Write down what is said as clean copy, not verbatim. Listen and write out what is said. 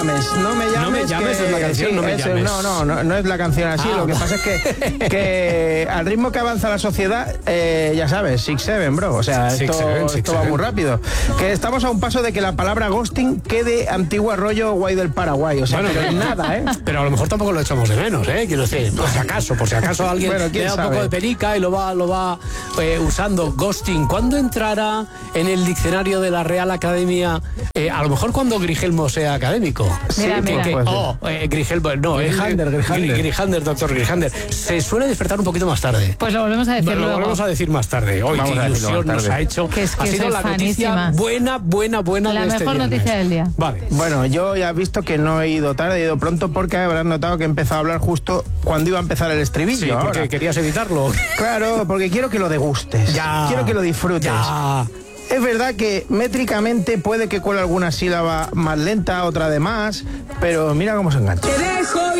llames. No me llames es la canción, no me llames. No es la canción así. Lo que pasa es que al ritmo que avanza la sociedad, ya sabes, 6-7, bro. O sea, esto va muy rápido. Que estamos a un paso de que la palabra ghosting quede antigua rollo guay del Paraguay. O sea, bueno, pero nada, ¿eh? Pero a lo mejor tampoco lo echamos de menos, ¿eh? Quiero decir, por si acaso alguien le da un poco de penica y lo va usando. Ghosting, ¿cuándo entrará en el diccionario de la Real Academia? A lo mejor cuando Grigelmo sea académico. Mira. Grigelmo, no. Grijander, doctor Grijander. Se suele despertar un poquito más tarde. Pues lo volvemos a decir luego. Lo volvemos a decir más tarde. Hoy qué ilusión nos ha hecho. Ha sido la noticia buena la de este mejor noticia del día. Vale. Bueno, yo ya he visto que no he ido tarde, he ido pronto porque habrás notado que he empezado a hablar justo cuando iba a empezar el estribillo. Sí, porque querías evitarlo. Claro, porque quiero que lo degustes. Quiero que lo disfrutes. Ya. Es verdad que métricamente puede que cuele alguna sílaba más lenta, otra de más, pero mira cómo se engancha. Te dejo